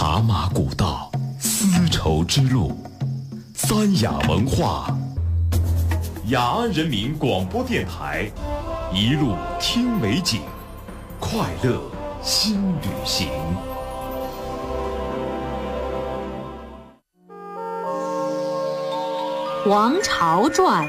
茶马古道，丝绸之路，三雅文化，雅安人民广播电台，一路听美景，快乐新旅行。 王朝传。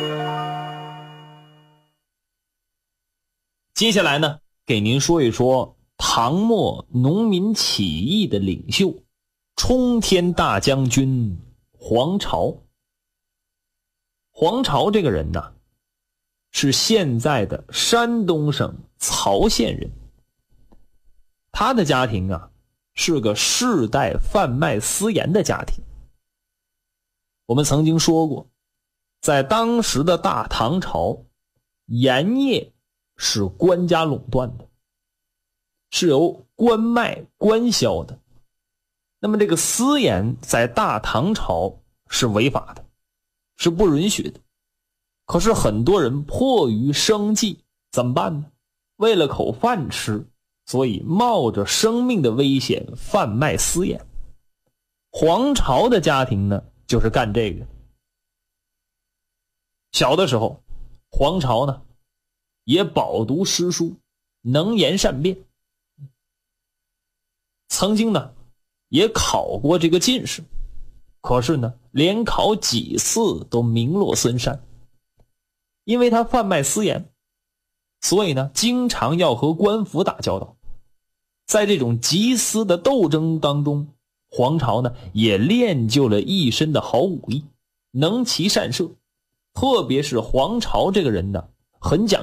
接下来呢，给您说一说唐末农民起义的领袖，冲天大将军黄巢。黄巢这个人呢，是现在的山东省曹县人。他的家庭啊，是个世代贩卖私盐的家庭。我们曾经说过，在当时的大唐朝，盐业是官家垄断的，是由官卖官销的。那么这个私盐在大唐朝是违法的，是不允许的。可是很多人迫于生计，怎么办呢？为了口饭吃，所以冒着生命的危险贩卖私盐。黄巢的家庭呢，就是干这个。小的时候，黄巢呢也饱读诗书，能言善辩，曾经呢也考过这个进士，可是呢连考几次都名落孙山。因为他贩卖私盐，所以呢经常要和官府打交道。在这种缉私的斗争当中，黄巢呢也练就了一身的好武艺，能骑善射。特别是黄巢这个人呢，很讲